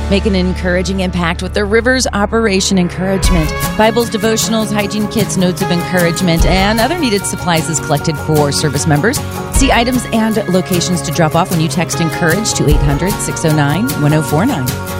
Make an encouraging impact with the Rivers Operation Encouragement. Bibles, devotionals, hygiene kits, notes of encouragement, and other needed supplies is collected for service members. See items and locations to drop off when you text ENCOURAGE to 800-609-1049.